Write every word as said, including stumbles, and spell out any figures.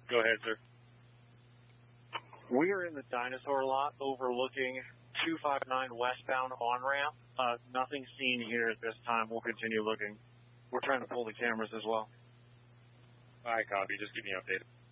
Go ahead, sir. We are in the dinosaur lot overlooking two five nine westbound on-ramp. Uh, nothing seen here at this time. We'll continue looking. We're trying to pull the cameras as well. All right, copy. Just keep me updated.